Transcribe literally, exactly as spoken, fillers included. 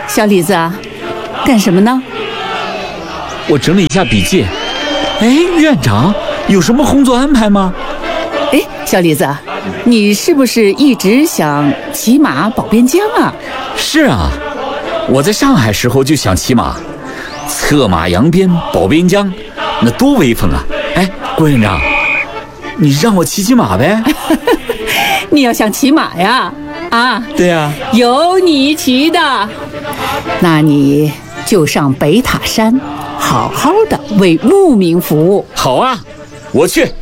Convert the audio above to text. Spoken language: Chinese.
小李子，干什么呢？ 我整理一下笔记。哎，院长，有什么工作安排吗？ 哎，小李子，你是不是一直想骑马保边疆啊？ 是啊，我在上海时候就想骑马，策马扬鞭保边疆，那多威风啊！哎，郭院长，你让我骑骑马呗？ 你要想骑马呀？啊， 对呀， 有你骑的，那你就上北塔山，好好的为牧民服务。 好啊，我去。